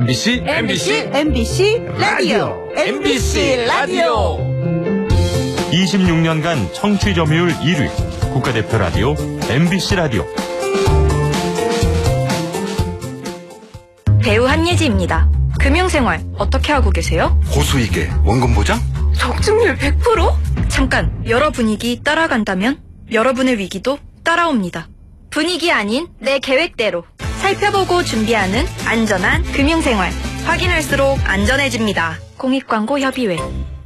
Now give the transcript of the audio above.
MBC 라디오. MBC 라디오. 26년간 청취 점유율 1위 국가대표 라디오 MBC 라디오. 배우 한예지입니다. 금융생활 어떻게 하고 계세요? 고수익에 원금 보장? 적중률 100%? 잠깐, 여러 분위기 따라간다면 여러분의 위기도 따라옵니다. 분위기 아닌 내 계획대로 살펴보고 준비하는 안전한 금융생활. 확인할수록 안전해집니다. 공익광고 협의회.